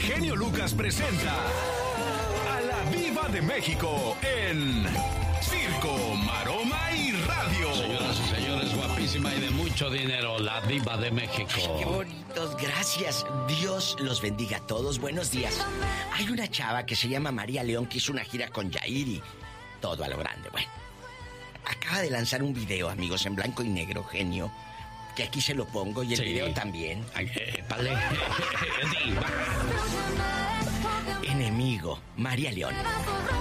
El genio Lucas presenta a la Diva de México en Circo, Maroma y Radio. Señoras y señores, guapísima y de mucho dinero, la Diva de México. Ay, qué bonitos, gracias. Dios los bendiga a todos. Buenos días. Hay una chava que se llama María León que hizo una gira con Yair y todo a lo grande. Bueno, acaba de lanzar un video, amigos, en blanco y negro, genio, que aquí se lo pongo y el video también. Vale. Enemigo, María León.